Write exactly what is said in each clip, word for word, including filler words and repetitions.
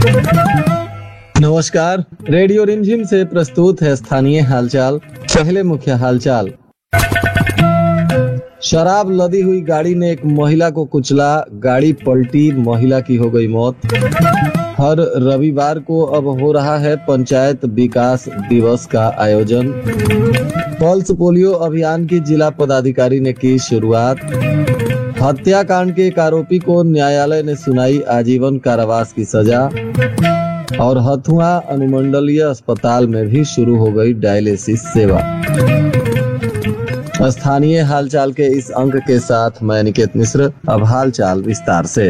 नमस्कार, रेडियो रिमझिम से प्रस्तुत है स्थानीय हालचाल। पहले मुख्य हालचाल। शराब लदी हुई गाड़ी ने एक महिला को कुचला, गाड़ी पलटी, महिला की हो गई मौत। हर रविवार को अब हो रहा है पंचायत विकास दिवस का आयोजन। पल्स पोलियो अभियान की जिला पदाधिकारी ने की शुरुआत। हत्याकांड के एक आरोपी को न्यायालय ने सुनाई आजीवन कारावास की सजा। और हथुआ अनुमंडलीय अस्पताल में भी शुरू हो गई डायलिसिस सेवा। स्थानीय हालचाल के इस अंक के साथ मैं निकेत मिश्र। अब हालचाल विस्तार से।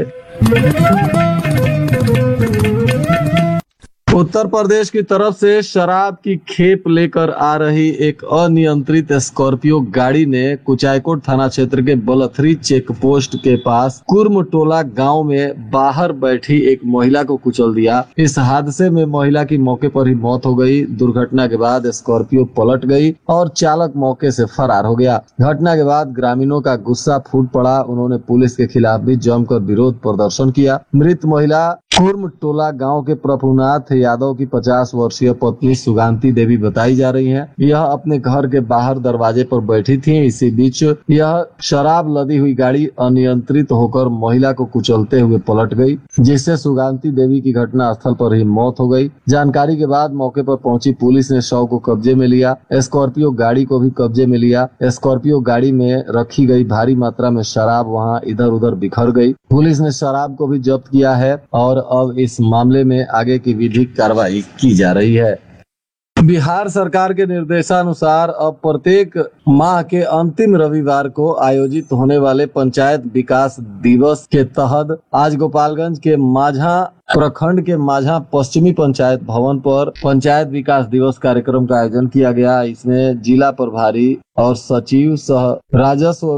उत्तर प्रदेश की तरफ से शराब की खेप लेकर आ रही एक अनियंत्रित स्कॉर्पियो गाड़ी ने कुचायकोट थाना क्षेत्र के बलथरी चेक पोस्ट के पास कुर्मटोला गांव में बाहर बैठी एक महिला को कुचल दिया। इस हादसे में महिला की मौके पर ही मौत हो गई। दुर्घटना के बाद स्कॉर्पियो पलट गई और चालक मौके से फरार हो गया। घटना के बाद ग्रामीणों का गुस्सा फूट पड़ा। उन्होंने पुलिस के खिलाफ भी जमकर विरोध प्रदर्शन किया। मृत महिला कुर्मटोला गांव के प्रभुनाथ यादव की पचास वर्षीय पत्नी सुगांती देवी बताई जा रही हैं। यह अपने घर के बाहर दरवाजे पर बैठी थी। इसी बीच यह शराब लदी हुई गाड़ी अनियंत्रित होकर महिला को कुचलते हुए पलट गई, जिससे सुगांती देवी की घटना स्थल पर ही मौत हो गई। जानकारी के बाद मौके पर पहुंची पुलिस ने शव को कब्जे में लिया। स्कॉर्पियो गाड़ी को भी कब्जे में लिया। स्कॉर्पियो गाड़ी में रखी गई भारी मात्रा में शराब वहां इधर उधर बिखर गई। पुलिस ने शराब को भी जब्त किया है और अब इस मामले में आगे की विधिक कार्रवाई की जा रही है। बिहार सरकार के निर्देशानुसार अब प्रत्येक माह के अंतिम रविवार को आयोजित होने वाले पंचायत विकास दिवस के तहत आज गोपालगंज के माझा प्रखंड के माझा पश्चिमी पंचायत भवन पर पंचायत विकास दिवस कार्यक्रम का आयोजन किया गया। इसमें जिला प्रभारी और सचिव सह राजस्व